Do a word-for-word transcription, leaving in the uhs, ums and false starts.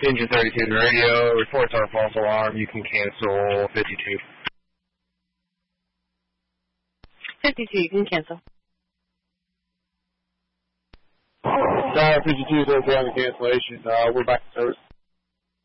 Engine thirty-two to radio, reports are false alarm, you can cancel fifty-two. fifty-two, you can cancel. Tower fifty-two is okay on the cancellation, uh, we're back to service.